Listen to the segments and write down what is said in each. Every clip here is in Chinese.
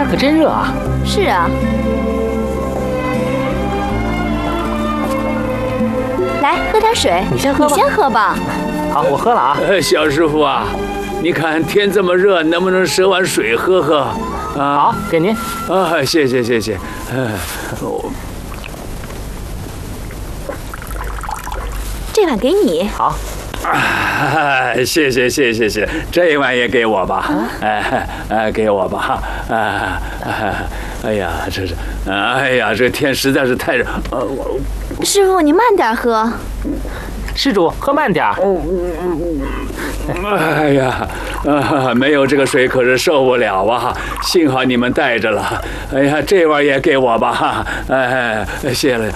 可真热啊！ 是啊。来，喝点水。 你先喝吧。 你先喝吧。 好，我喝了啊。 小师傅啊，你看天这么热，能不能赊碗水喝喝？啊， 好，给您。 啊，谢谢谢谢。 这碗给你。 好。 谢谢谢谢谢，这碗也给我吧。给我吧。哎呀，这是，哎呀，这天实在是太热。 师傅，你慢点喝。 施主，喝慢点。 哎呀，没有这个水可是受不了啊！幸好你们带着了。哎呀，这碗也给我吧。哎，谢了。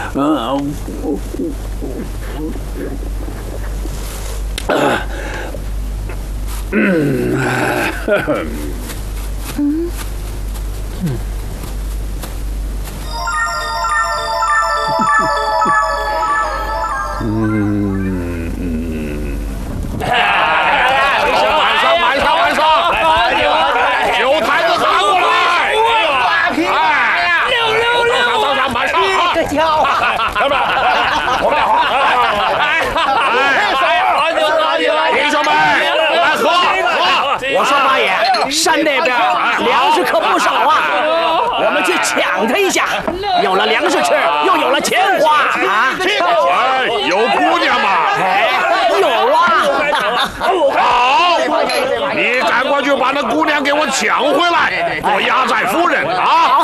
晚上，有台子拿过来！上，马上！弟兄们，来喝！ 我说八爷，山那边粮食可不少啊，我们去抢他一下，有了粮食吃，又有了钱花啊！ 有姑娘吗？ 有啊！ 好，你赶快去把那姑娘给我抢回来，做压寨夫人啊！